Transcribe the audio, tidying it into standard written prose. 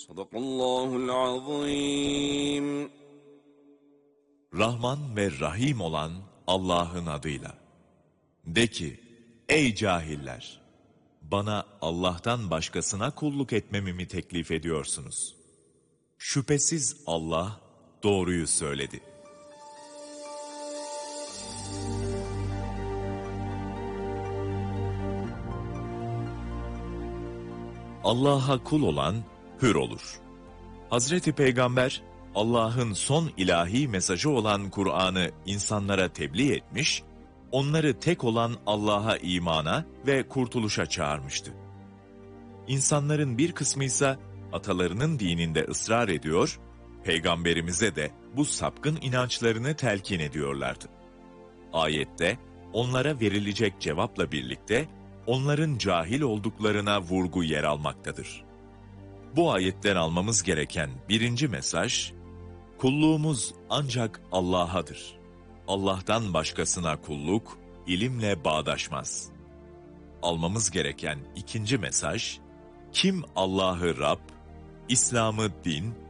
Sadakallahul azim. Rahman ve Rahim olan Allah'ın adıyla. De ki, ey cahiller! Bana Allah'tan başkasına kulluk etmemi mi teklif ediyorsunuz? Şüphesiz Allah doğruyu söyledi. Allah'a kul olan hür olur. Hazreti Peygamber, Allah'ın son ilahi mesajı olan Kur'an'ı insanlara tebliğ etmiş, onları tek olan Allah'a imana ve kurtuluşa çağırmıştı. İnsanların bir kısmı ise atalarının dininde ısrar ediyor, Peygamberimize de bu sapkın inançlarını telkin ediyorlardı. Ayette onlara verilecek cevapla birlikte onların cahil olduklarına vurgu yer almaktadır. Bu ayetten almamız gereken birinci mesaj, kulluğumuz ancak Allah'adır. Allah'tan başkasına kulluk, ilimle bağdaşmaz. Almamız gereken ikinci mesaj, kim Allah'ı Rab, İslam'ı din,